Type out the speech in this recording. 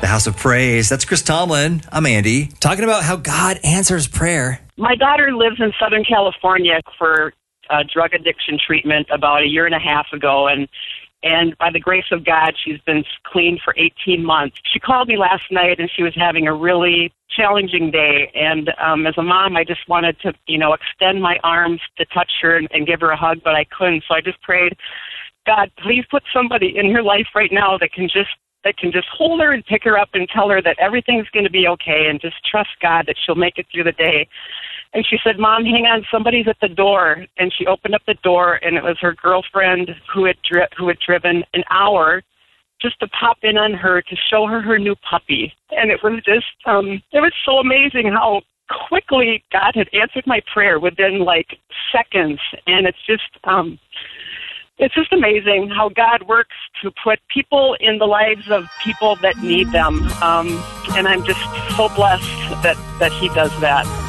The House of Praise. That's Chris Tomlin. I'm Andy. Talking about how God answers prayer. My daughter lives in Southern California for drug addiction treatment about a year and a half ago, and by the grace of God, she's been clean for 18 months. She called me last night, and she was having a really challenging day. And as a mom, I just wanted to, extend my arms to touch her and give her a hug, but I couldn't. So I just prayed, God, please put somebody in her life right now that can just hold her and pick her up and tell her that everything's going to be okay, and just trust God that she'll make it through the day. And she said, Mom, hang on, somebody's at the door. And she opened up the door, and it was her girlfriend who had driven an hour just to pop in on her to show her new puppy. And it was just, it was so amazing how quickly God had answered my prayer within seconds. And it's just amazing how God works to put people in the lives of people that need them. And I'm just so blessed that He does that.